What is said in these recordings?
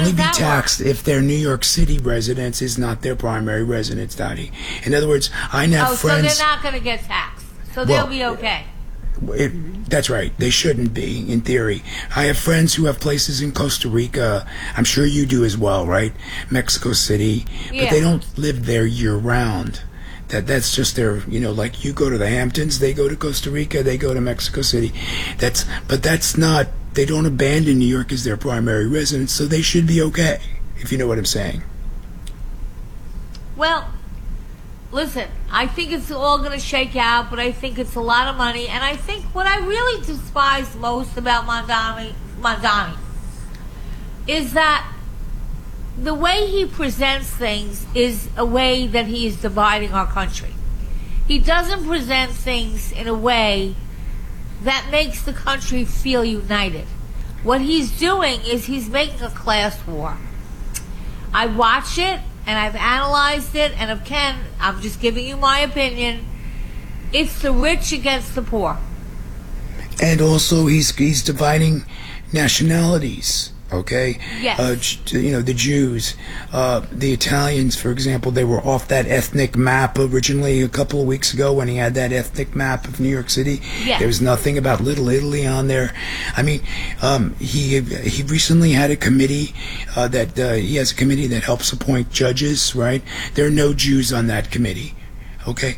only be that taxed if their New York City residence is not their primary residence, Dottie. In other words, I have friends... so they're not going to get taxed. So Well, they'll be okay. That's right. They shouldn't be, in theory. I have friends who have places in Costa Rica. I'm sure you do as well, right? Mexico City. Yeah. But they don't live there year-round. That's just their, like you go to the Hamptons, they go to Costa Rica, they go to Mexico City. But that's not, they don't abandon New York as their primary residence, so they should be okay, if you know what I'm saying. Well, listen, I think it's all going to shake out, but I think it's a lot of money. And I think what I really despise most about Mamdani is that the way he presents things is a way that he is dividing our country. He doesn't present things in a way that makes the country feel united. What he's doing is he's making a class war. I watch it, and I've analyzed it, and again, I'm just giving you my opinion. It's the rich against the poor. And also, he's dividing nationalities. Okay? Yes. The Jews, the Italians, for example, they were off that ethnic map originally a couple of weeks ago when he had that ethnic map of New York City. Yes. There was nothing about Little Italy on there. I mean, he recently had a committee he has a committee that helps appoint judges, right? There are no Jews on that committee. Okay?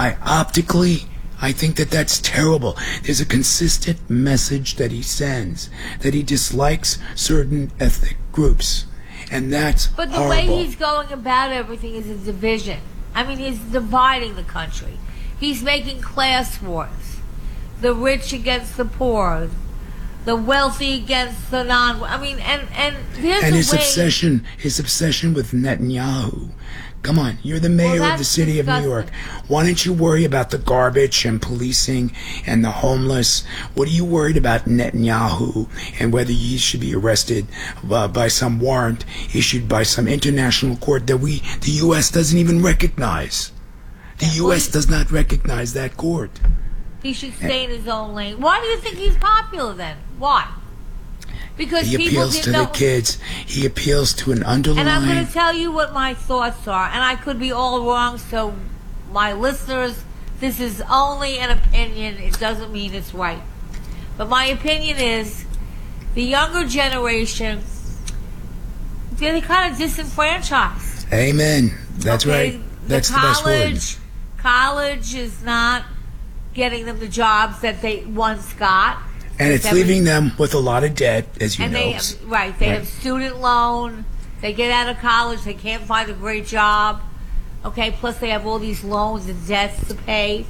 I think that's terrible. There's a consistent message that he sends, that he dislikes certain ethnic groups. And that's But the horrible. way he's going about everything is a division. I mean, he's dividing the country. He's making class wars. The rich against the poor. The wealthy against the non... I mean, and there's and a his way... his obsession with Netanyahu. Come on, you're the mayor of the city of New York. Why don't you worry about the garbage and policing and the homeless? What are you worried about Netanyahu and whether he should be arrested by some warrant issued by some international court that the U.S. doesn't even recognize? The U.S. does not recognize that court. He should stay in his own lane. Why do you think he's popular then? Why? Because he appeals to the kids. He appeals to an underlying... And I'm going to tell you what my thoughts are, and I could be all wrong, so my listeners, this is only an opinion. It doesn't mean it's right. But my opinion is the younger generation, they're kind of disenfranchised. Amen. That's right. That's the best word. College is not getting them the jobs that they once got. And it's leaving them with a lot of debt, as you know. They have student loan. They get out of college. They can't find a great job. Okay, plus they have all these loans and debts to pay.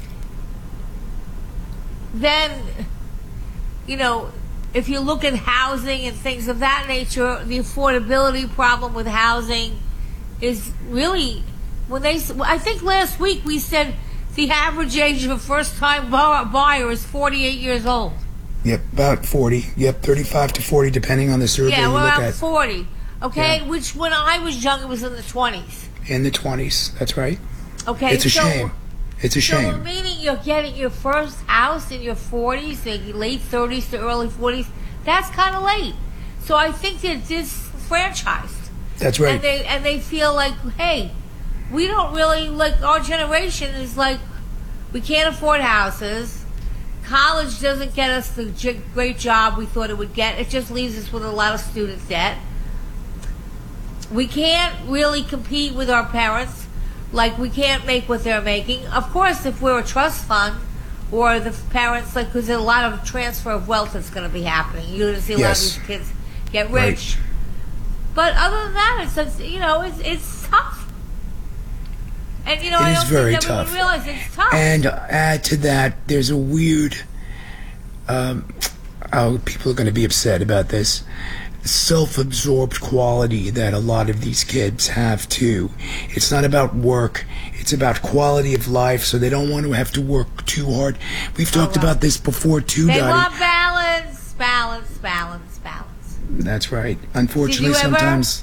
Then, if you look at housing and things of that nature, the affordability problem with housing is really... I think last week we said the average age of a first-time buyer is 48 years old. Yep, about 40. Yep, 35 to 40, depending on the survey you look at. Yeah, we're 40. Okay, yeah. Which when I was young, it was in the 20s. In the 20s, that's right. Okay, it's a shame. It's a shame. So meaning you're getting your first house in your 40s, like late 30s to early 40s. That's kind of late. So I think they're disenfranchised. That's right. And they feel like, hey, we don't really, like, our generation is like, we can't afford houses. College doesn't get us the great job we thought it would get. It just leaves us with a lot of student debt. We can't really compete with our parents. Like, we can't make what they're making. Of course, if we're a trust fund or the parents, like, because there's a lot of transfer of wealth that's going to be happening. You're going to see a lot of these kids get rich. Right. But other than that, it's tough. And, it is very tough. Realize it's tough. And add to that, there's a weird, people are going to be upset about this, self-absorbed quality that a lot of these kids have too. It's not about work, it's about quality of life, so they don't want to have to work too hard. We've talked about this before too, They Dottie. want balance. That's right. Unfortunately, sometimes...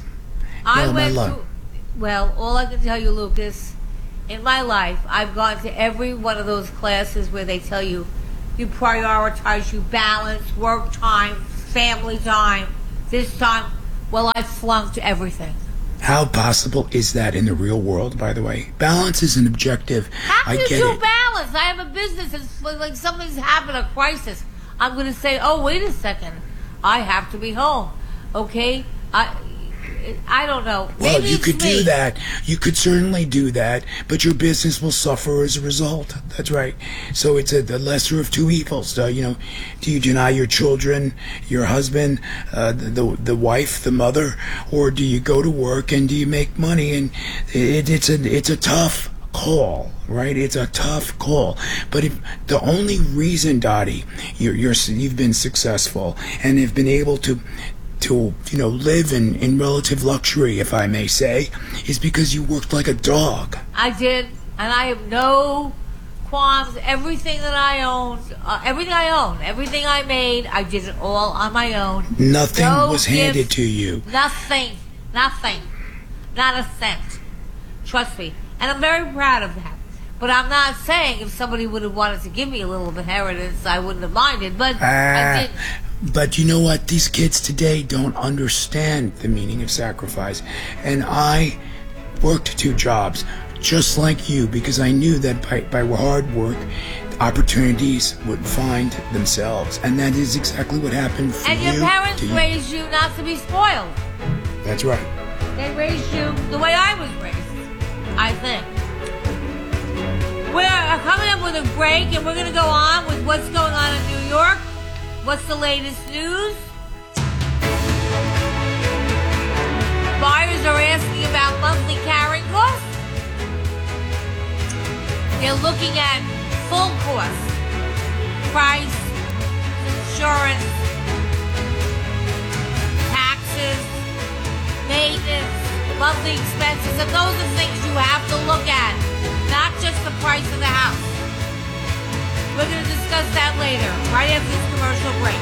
Well, all I can tell you, Lucas... In my life, I've gone to every one of those classes where they tell you prioritize, you balance, work time, family time, this time. Well, I flunked everything. How possible is that in the real world, by the way? Balance is an objective. How I can get you do it. balance? I have a business. It's like something's happened, a crisis. I'm going to say, oh, wait a second. I have to be home. Okay? I don't know. Well, Maybe you it's could me. do that. You could certainly do that, but your business will suffer as a result. That's right. So it's the lesser of two evils. Do you deny your children, your husband, the wife, the mother, or do you go to work and do you make money? And it's a tough call, right? It's a tough call. But if the only reason, Dottie, you've been successful and have been able to live in relative luxury, if I may say, is because you worked like a dog. I did, and I have no qualms. Everything that I owned, everything I made, I did it all on my own. Nothing No was handed gifts, to you. Nothing, not a cent. Trust me, and I'm very proud of that. But I'm not saying if somebody would have wanted to give me a little inheritance, I wouldn't have minded. But I did. But you know what? These kids today don't understand the meaning of sacrifice. And I worked 2 jobs just like you because I knew that by hard work, opportunities would find themselves. And that is exactly what happened for you. And your parents raised you not to be spoiled. That's right. They raised you the way I was raised, I think. We're coming up with a break, and we're going to go on with what's going on in New York. What's the latest news? Buyers are asking about monthly carrying costs. They're looking at full cost, price, insurance, taxes, maintenance, monthly expenses, and those are things you have to look at, not just the price of the house. We're going to discuss that later, right after this commercial break.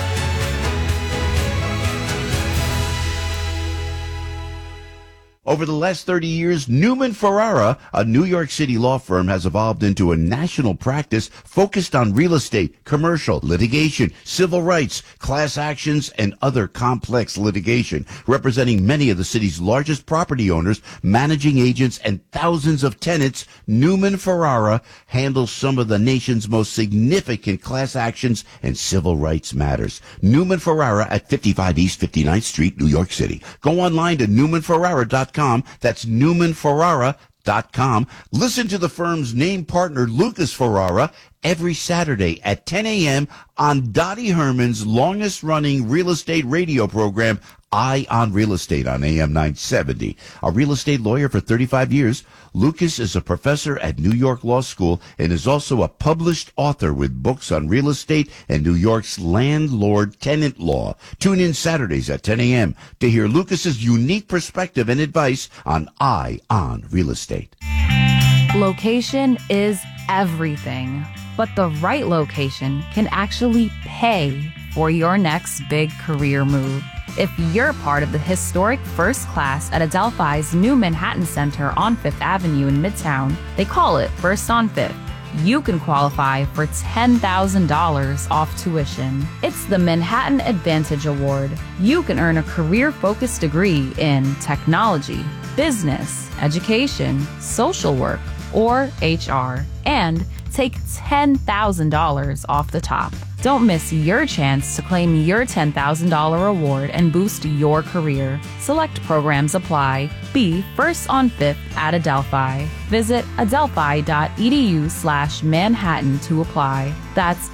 Over the last 30 years, Newman Ferrara, a New York City law firm, has evolved into a national practice focused on real estate, commercial, litigation, civil rights, class actions, and other complex litigation, representing many of the city's largest property owners, managing agents, and thousands of tenants. Newman Ferrara handles some of the nation's most significant class actions and civil rights matters. Newman Ferrara at 55 East 59th Street, New York City. Go online to newmanferrara.com. That's newmanferrara.com. Listen to the firm's name partner, Lucas Ferrara, every Saturday at 10 a.m. on Dottie Herman's longest-running real estate radio program, Eye on Real Estate, on AM 970. A real estate lawyer for 35 years, Lucas is a professor at New York Law School and is also a published author with books on real estate and New York's landlord-tenant law. Tune in Saturdays at 10 a.m. to hear Lucas's unique perspective and advice on Eye on Real Estate. Location is everything, but the right location can actually pay for your next big career move. If you're part of the historic First Class at Adelphi's new Manhattan Center on Fifth Avenue in Midtown, they call it First on Fifth, you can qualify for $10,000 off tuition. It's the Manhattan Advantage Award. You can earn a career-focused degree in technology, business, education, social work, or HR, and take $10,000 off the top. Don't miss your chance to claim your $10,000 award and boost your career. Select programs apply. Be first on fifth at Adelphi. Visit adelphi.edu/Manhattan to apply. That's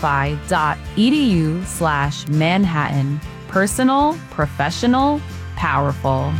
adelphi.edu/Manhattan. Personal, professional, powerful.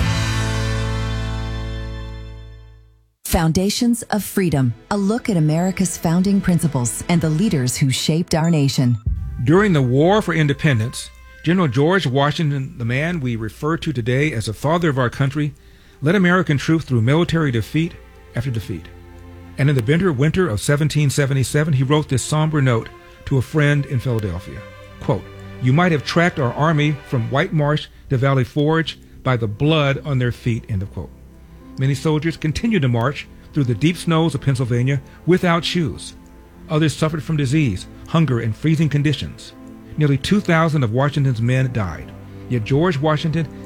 Foundations of Freedom, a look at America's founding principles and the leaders who shaped our nation. During the War for Independence, General George Washington, the man we refer to today as the father of our country, led American troops through military defeat after defeat. And in the bitter winter of 1777, he wrote this somber note to a friend in Philadelphia. Quote, "You might have tracked our army from White Marsh to Valley Forge by the blood on their feet," end of quote. Many soldiers continued to march through the deep snows of Pennsylvania without shoes. Others suffered from disease, hunger, and freezing conditions. Nearly 2,000 of Washington's men died. Yet George Washington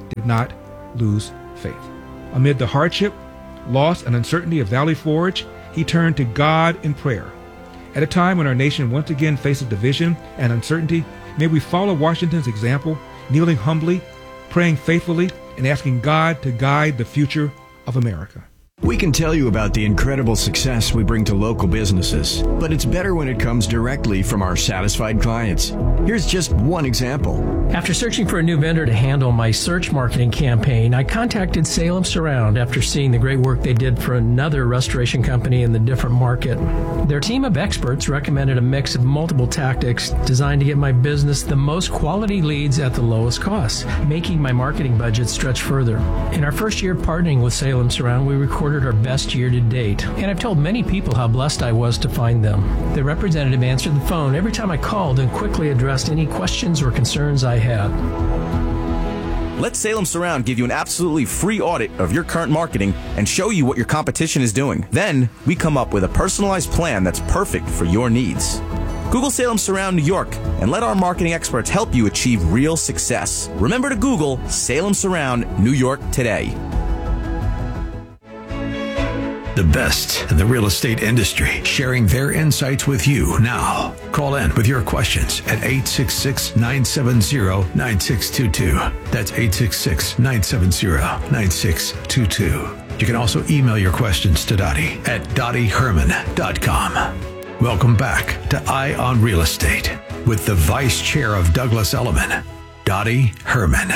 did not lose faith. Amid the hardship, loss, and uncertainty of Valley Forge, he turned to God in prayer. At a time when our nation once again faces division and uncertainty, may we follow Washington's example, kneeling humbly, praying faithfully, and asking God to guide the future of America. We can tell you about the incredible success we bring to local businesses, but it's better when it comes directly from our satisfied clients. Here's just one example. After searching for a new vendor to handle my search marketing campaign, I contacted Salem Surround after seeing the great work they did for another restoration company in the different market. Their team of experts recommended a mix of multiple tactics designed to get my business the most quality leads at the lowest cost, making my marketing budget stretch further. In our first year partnering with Salem Surround, we recorded our best year to date, and I've told many people how blessed I was to find them. The representative answered the phone every time I called and quickly addressed any questions or concerns I had. Let Salem Surround give you an absolutely free audit of your current marketing and show you what your competition is doing. Then, we come up with a personalized plan that's perfect for your needs. Google Salem Surround New York and let our marketing experts help you achieve real success. Remember to Google Salem Surround New York today. The best in the real estate industry, sharing their insights with you now. Call in with your questions at 866-970-9622. That's 866-970-9622. You can also email your questions to Dottie at dottieherman.com. Welcome back to Eye on Real Estate with the Vice Chair of Douglas Elliman, Dottie Herman.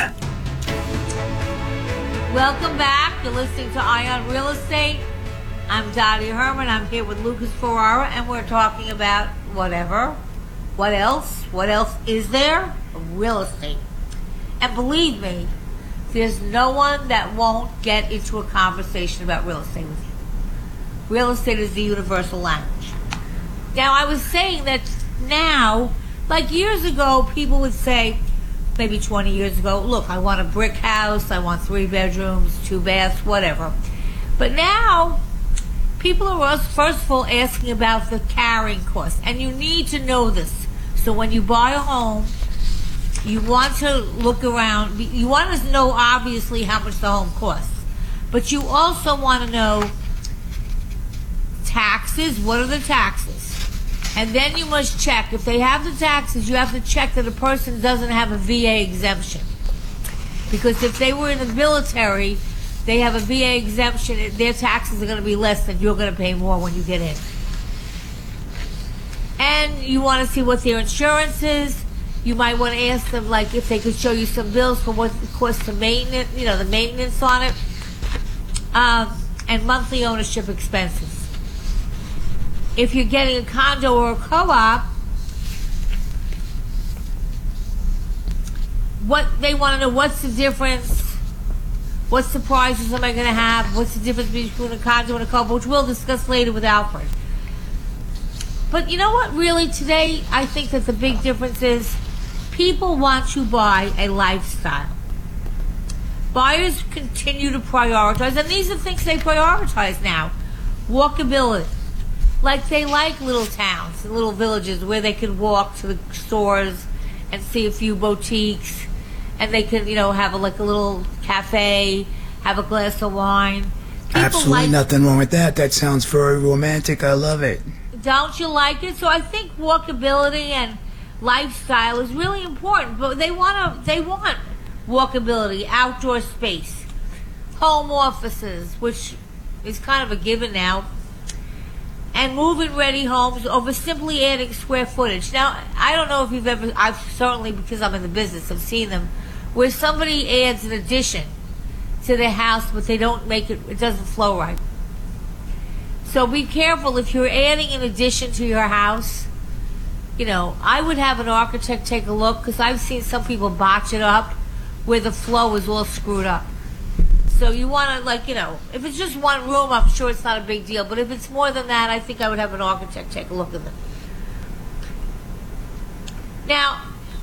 Welcome back. You're listening to Eye on Real Estate. I'm Dottie Herman. I'm here with Lucas Ferrara, and we're talking about whatever. What else? What else is there? Real estate. And believe me, there's no one that won't get into a conversation about real estate with you. Real estate is the universal language. Now, I was saying that now, like years ago, people would say, maybe 20 years ago, look, I want a brick house, I want 3 bedrooms, 2 baths, whatever. But now, people are first of all asking about the carrying cost, and you need to know this. So when you buy a home, you want to look around. You want to know, obviously, how much the home costs. But you also want to know taxes. What are the taxes? And then you must check. If they have the taxes, you have to check that a person doesn't have a VA exemption. Because if they were in the military, they have a VA exemption, their taxes are going to be less and you're going to pay more when you get in. And you want to see what their insurance is. You might want to ask them, like, if they could show you some bills for what it costs to maintenance, the maintenance on it, and monthly ownership expenses. If you're getting a condo or a co-op, what they want to know, what's the difference? What surprises am I going to have? What's the difference between a condo and a co-op, which we'll discuss later with Alfred. But you know what, really, today, I think that the big difference is people want to buy a lifestyle. Buyers continue to prioritize, and these are things they prioritize now. Walkability. Like they like little towns and little villages where they can walk to the stores and see a few boutiques, and they can, have a little cafe, have a glass of wine. People Absolutely nothing wrong with that. That sounds very romantic. I love it. Don't you like it? So I think walkability and lifestyle is really important. But they want walkability, outdoor space, home offices, which is kind of a given now, and move-in ready homes over simply adding square footage. Now, I don't know if you've ever, I've certainly, because I'm in the business, I've seen them, where somebody adds an addition to their house, but they don't make it, it doesn't flow right. So be careful if you're adding an addition to your house. I would have an architect take a look, because I've seen some people botch it up where the flow is all screwed up. So you want to, if it's just one room, I'm sure it's not a big deal. But if it's more than that, I think I would have an architect take a look at them. Now,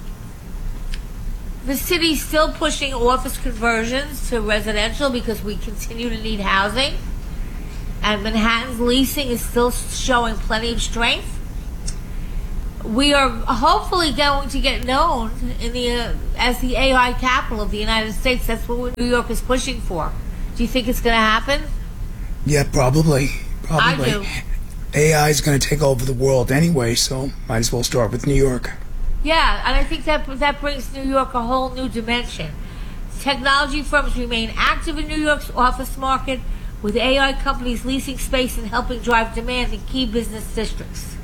the city's still pushing office conversions to residential because we continue to need housing. And Manhattan's leasing is still showing plenty of strength. we are hopefully going to get known in the as the AI capital of the United States. That's what New York is pushing for. Do you think it's going to happen? Yeah, probably. I do. AI is going to take over the world anyway, so might as well start with New York. Yeah, and I think that brings New York a whole new dimension. Technology firms remain active in New York's office market, with AI companies leasing space and helping drive demand in key business districts.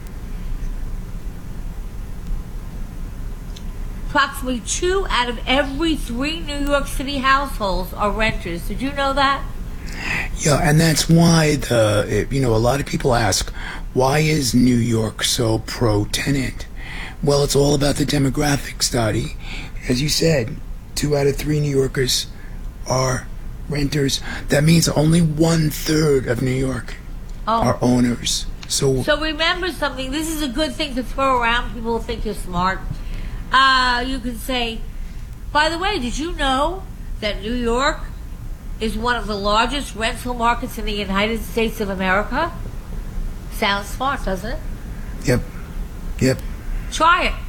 Approximately 2 out of every 3 New York City households are renters. Did you know that? Yeah, and that's why a lot of people ask, why is New York so pro-tenant? Well, it's all about the demographics, Dottie. As you said, 2 out of 3 New Yorkers are renters. That means only 1/3 of New York are owners. So remember something. This is a good thing to throw around. People will think you're smart. You could say, by the way, did you know that New York is one of the largest rental markets in the United States of America? Sounds smart, doesn't it? Yep. Try it.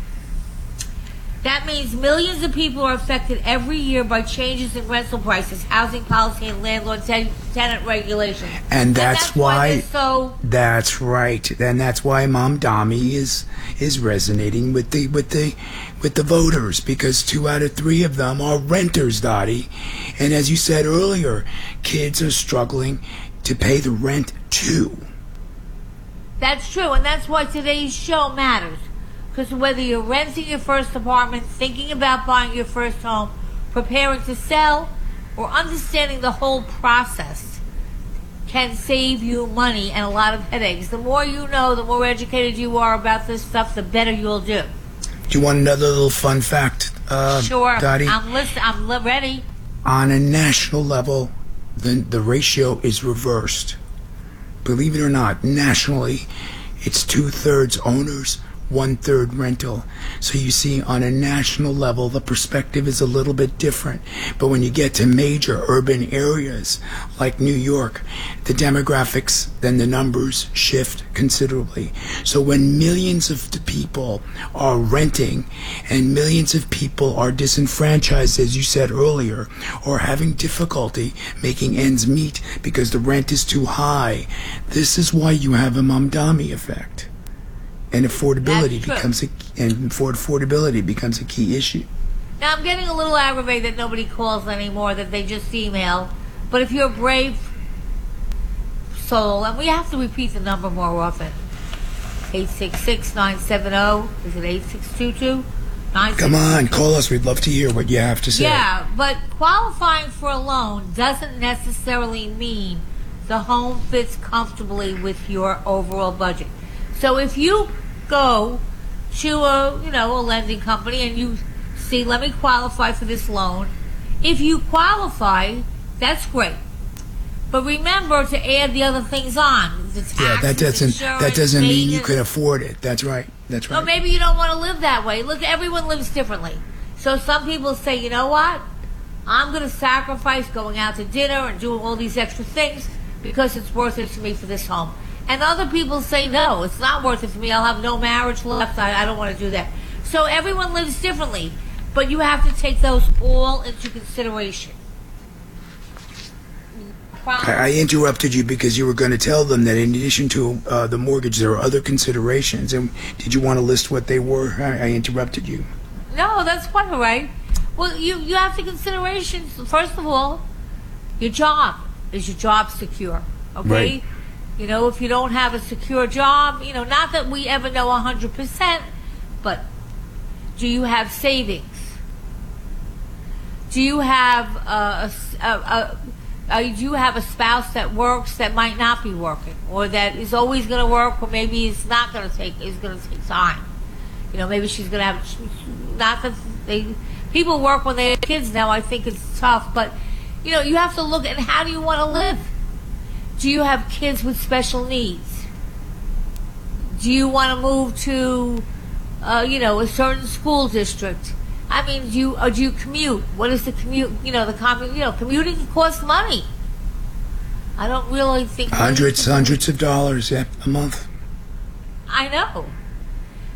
That means millions of people are affected every year by changes in rental prices, housing policy, and landlord-tenant regulations. And that's why. So That's right, and that's why Mamdani is resonating with the voters, because 2 out of 3 of them are renters, Dottie. And as you said earlier, kids are struggling to pay the rent too. that's true, and that's why today's show matters. Because whether you're renting your first apartment, thinking about buying your first home, preparing to sell, or understanding the whole process can save you money and a lot of headaches. The more you know, the more educated you are about this stuff, the better you'll do. Do you want another little fun fact, Sure. Dottie? I'm listening. I'm ready. On a national level, the ratio is reversed. Believe it or not, nationally, it's 2/3 owners, 1/3 rental. So you see, on a national level, the perspective is a little bit different. But when you get to major urban areas like New York, the demographics, then the numbers shift considerably. So when millions of the people are renting and millions of people are disenfranchised, as you said earlier, or having difficulty making ends meet because the rent is too high, this is why you have a Mamdani effect. And affordability becomes a key issue. Now, I'm getting a little aggravated that nobody calls anymore, that they just email. But if you're a brave soul, and we have to repeat the number more often, 866-970, is it 8622? Come on, call us. We'd love to hear what you have to say. Yeah, but qualifying for a loan doesn't necessarily mean the home fits comfortably with your overall budget. So if you go to a lending company and you see, let me qualify for this loan. If you qualify, that's great. But remember to add the other things on. The taxes, that doesn't mean you can afford it. That's right. Or maybe you don't want to live that way. Look, everyone lives differently. So some people say, you know what? I'm going to sacrifice going out to dinner and doing all these extra things because it's worth it to me for this home. And other people say, no, it's not worth it for me. I'll have no marriage left. I don't want to do that. So everyone lives differently. But you have to take those all into consideration. I interrupted you because you were going to tell them that in addition to the mortgage, there are other considerations. And did you want to list what they were? I interrupted you. No, that's quite all right. Well, you have the considerations. First of all, your job. Is your job secure? Okay? Right. If you don't have a secure job, not that we ever know 100%, but do you have savings? Do you have a spouse that works that might not be working, or that is always going to work, or maybe is going to take time? Maybe she's going to have, not that people work when they have kids now. I think it's tough, but you have to look at how do you want to live. Do you have kids with special needs? Do you want to move to, a certain school district? I mean, do you commute? What is the commute? Commuting costs money. I don't really think hundreds of dollars a month. I know,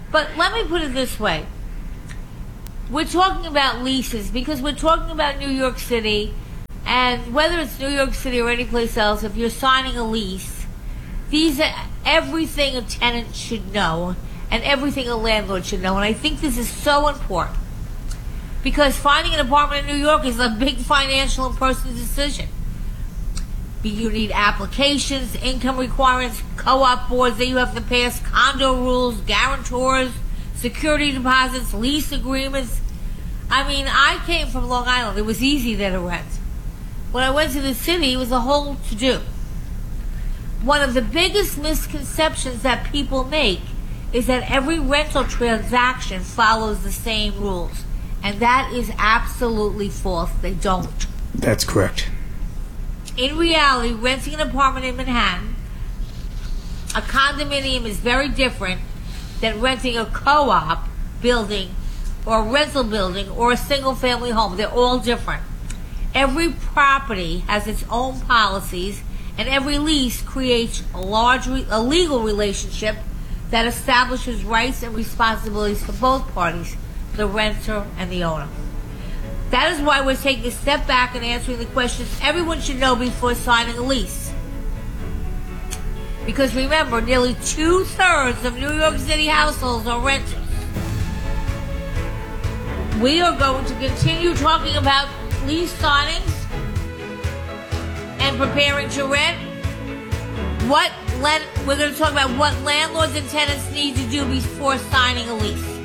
But let me put it this way. We're talking about leases because we're talking about New York City, and whether it's New York City or any place else, if you're signing a lease, these are everything a tenant should know and everything a landlord should know. And I think this is so important because finding an apartment in New York is a big financial and personal decision. You need applications, income requirements, co-op boards that you have to pass, condo rules, guarantors, security deposits, lease agreements. I mean, I came from Long Island. It was easy there to rent. When I went to the city, it was a whole to-do. One of the biggest misconceptions that people make is that every rental transaction follows the same rules. And that is absolutely false. They don't. That's correct. In reality, renting an apartment in Manhattan, a condominium is very different than renting a co-op building or a rental building or a single-family home. They're all different. Every property has its own policies, and every lease creates a legal relationship that establishes rights and responsibilities for both parties, the renter and the owner. That is why we're taking a step back and answering the questions everyone should know before signing a lease. Because remember, nearly 2/3 of New York City households are renters. We are going to continue talking about lease signings and preparing to rent. We're going to talk about what landlords and tenants need to do before signing a lease.